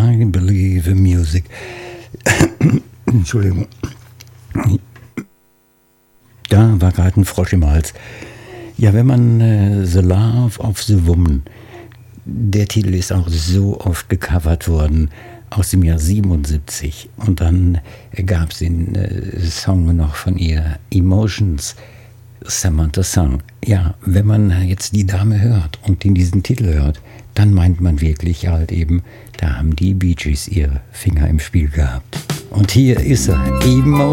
I believe in music. Entschuldigung. Da war gerade ein Frosch im Hals. Ja, wenn man The Love of the Woman, der Titel ist auch so oft gecovert worden, aus dem Jahr 77. Und dann gab es den Song noch von ihr, Emotions, Samantha Song. Ja, wenn man jetzt die Dame hört und in diesen Titel hört, dann meint man wirklich halt eben, da haben die Bee Gees ihre Finger im Spiel gehabt. Und hier ist er, Emotions.